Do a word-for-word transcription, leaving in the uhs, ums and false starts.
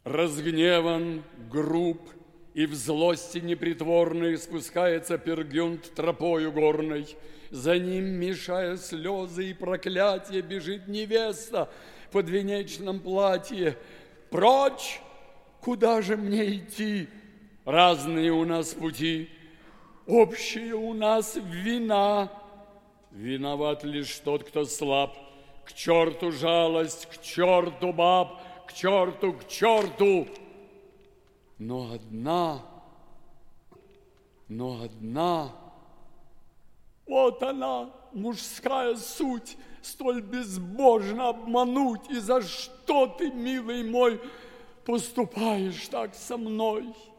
Разгневан, груб, и в злости непритворной спускается Пергюнд тропою горной. За ним, мешая слезы и проклятия, бежит невеста в подвенечном платье. Прочь! Куда же мне идти? Разные у нас пути, общие у нас вина. Виноват лишь тот, кто слаб. К черту жалость, к черту баб, к черту, к черту. Но одна, но одна, вот она, мужская суть, столь безбожно обмануть. И за что ты, милый мой, поступаешь так со мной?